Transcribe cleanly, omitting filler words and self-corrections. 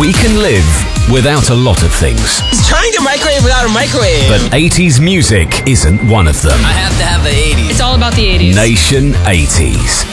We can live without a lot of things. He's trying to microwave without a microwave. But 80s music isn't one of them. I have to have the 80s. It's all about the 80s. Nation 80s.